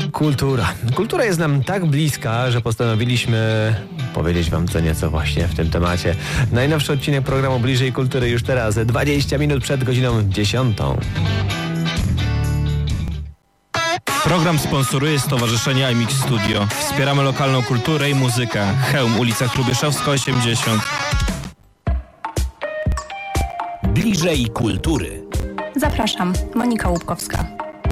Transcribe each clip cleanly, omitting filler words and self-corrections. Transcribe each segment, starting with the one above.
Kultura. Kultura jest nam tak bliska, że postanowiliśmy powiedzieć wam co nieco właśnie w tym temacie. Najnowszy odcinek programu Bliżej Kultury już teraz, 20 minut przed godziną 10. Program sponsoruje Stowarzyszenie iMix Studio. Wspieramy lokalną kulturę i muzykę. Chełm, ulica Hrubieszowska 80. Bliżej Kultury. Zapraszam, Monika Łupkowska.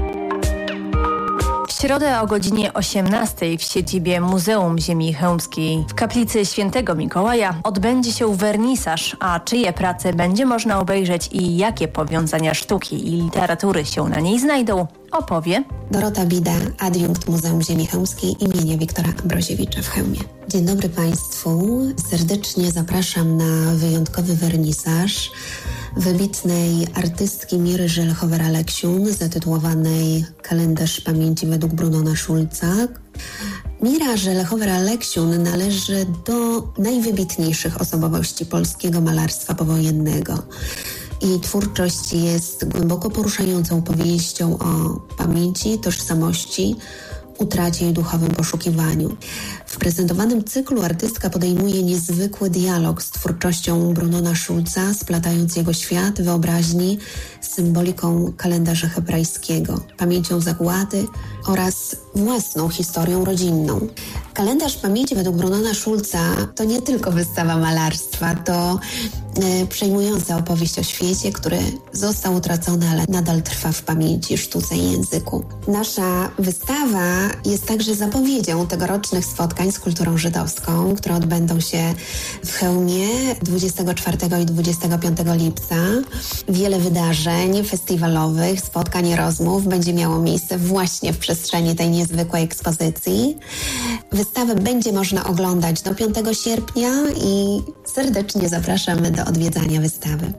W środę o godzinie 18 w siedzibie Muzeum Ziemi Chełmskiej w kaplicy Świętego Mikołaja odbędzie się wernisaż, a czyje prace będzie można obejrzeć i jakie powiązania sztuki i literatury się na niej znajdą, opowie Dorota Bida, adiunkt Muzeum Ziemi Chełmskiej imienia Wiktora Ambroziewicza w Chełmie. Dzień dobry Państwu. Serdecznie zapraszam na wyjątkowy wernisaż wybitnej artystki Miry Żelechower-Aleksiun zatytułowanej Kalendarz pamięci według Brunona Schulza. Mira Żelechower-Aleksiun należy do najwybitniejszych osobowości polskiego malarstwa powojennego. Jej twórczość jest głęboko poruszającą powieścią o pamięci, tożsamości, utracie i duchowym poszukiwaniu. W prezentowanym cyklu artystka podejmuje niezwykły dialog z twórczością Brunona Schulza, splatając jego świat wyobraźni z symboliką kalendarza hebrajskiego, pamięcią zagłady oraz własną historią rodzinną. Kalendarz pamięci według Brunona Schulza to nie tylko wystawa malarstwa, to przejmująca opowieść o świecie, który został utracony, ale nadal trwa w pamięci, sztuce i języku. Nasza wystawa jest także zapowiedzią tegorocznych spotkań z kulturą żydowską, które odbędą się w Chełmie 24 i 25 lipca. Wiele wydarzeń festiwalowych, spotkań i rozmów będzie miało miejsce właśnie w przestrzeni tej niezwykłej ekspozycji. Wystawę będzie można oglądać do 5 sierpnia i serdecznie zapraszamy do odwiedzania wystawy.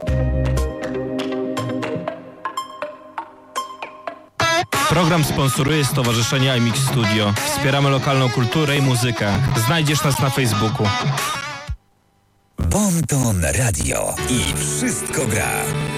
Program sponsoruje Stowarzyszenie iMix Studio. Wspieramy lokalną kulturę i muzykę. Znajdziesz nas na Facebooku. Bon Ton Radio i wszystko gra.